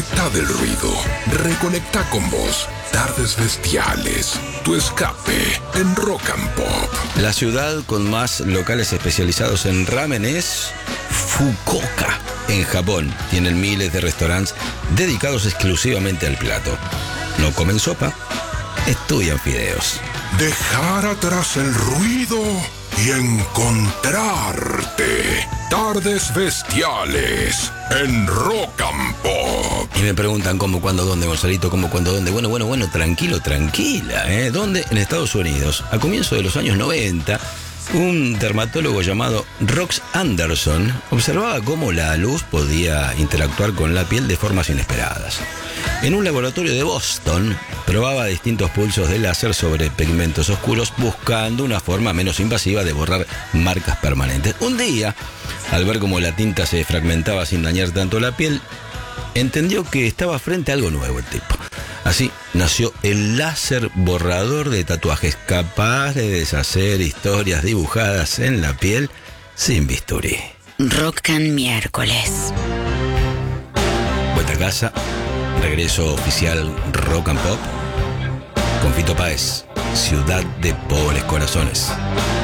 Desconecta del ruido. Reconecta con vos. Tardes Bestiales. Tu escape en Rock and Pop. La ciudad con más locales especializados en ramen es Fukuoka, en Japón. Tienen miles de restaurantes dedicados exclusivamente al plato. No comen sopa, estudian fideos. Dejar atrás el ruido y encontrarte. Tardes Bestiales en Rock and Pop. Y me preguntan cómo, cuándo, dónde, Gonzalito, cómo, cuándo, dónde. Bueno, tranquila, ¿eh? ¿Dónde? En Estados Unidos. A comienzos de los años 90, un dermatólogo llamado Rox Anderson observaba cómo la luz podía interactuar con la piel de formas inesperadas. En un laboratorio de Boston, probaba distintos pulsos de láser sobre pigmentos oscuros buscando una forma menos invasiva de borrar marcas permanentes. Un día, al ver cómo la tinta se fragmentaba sin dañar tanto la piel, entendió que estaba frente a algo nuevo el tipo. Así nació el láser borrador de tatuajes, capaz de deshacer historias dibujadas en la piel sin bisturí. Rock and miércoles. Vuelta a casa, regreso oficial Rock and Pop con Fito Páez, Ciudad de Pobres Corazones.